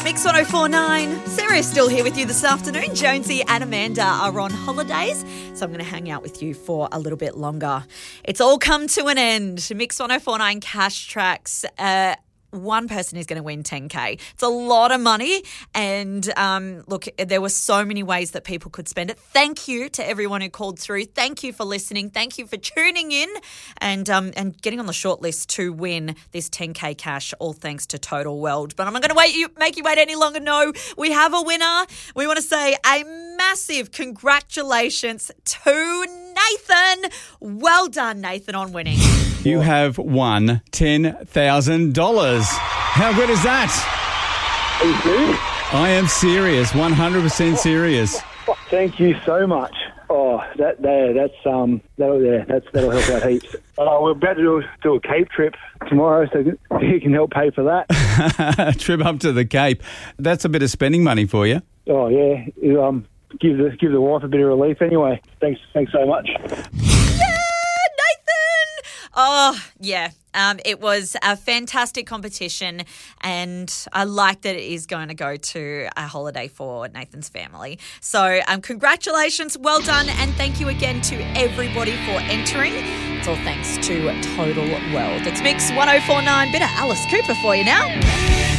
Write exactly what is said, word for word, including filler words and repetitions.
Mix one oh four point nine. Sarah's still here with you this afternoon. Jonesy and Amanda are on holidays, so I'm going to hang out with you for a little bit longer. It's all come to an end. Mix one oh four point nine Cash Tracks. Uh, one person is going to win ten K. It's a lot of money. And um, look, there were so many ways that people could spend it. Thank you to everyone who called through. Thank you for listening. Thank you for tuning in and um, and getting on the short list to win this ten K cash, all thanks to Total World. But I'm not going to wait you make you wait any longer. No, we have a winner. We want to say a massive congratulations to Nathan. Well done, Nathan, on winning. You have won ten thousand dollars. How good is that? Are you serious? I am serious, one hundred percent serious. Thank you so much. Oh, that there, that's um, that'll yeah, that's that'll help out heaps. Uh, we're about to do, do a Cape trip tomorrow, so you can help pay for that. Trip up to the Cape. That's a bit of spending money for you. Oh yeah, it, um, give the give the wife a bit of relief anyway. Thanks, thanks so much. Oh, yeah. Um, it was a fantastic competition, and I like that it is going to go to a holiday for Nathan's family. So um, congratulations, well done, and thank you again to everybody for entering. It's all thanks to Total World. It's Mix one oh four point nine. Bit of Alice Cooper for you now.